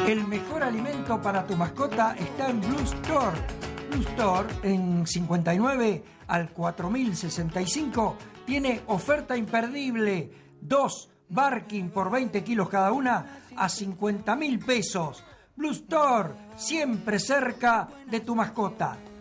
El mejor alimento para tu mascota está en Blue Store. Blue Store, en 59 al 4065, tiene oferta imperdible. 2 Barking por 20 kilos cada una a 50.000 pesos. Blue Store, siempre cerca de tu mascota.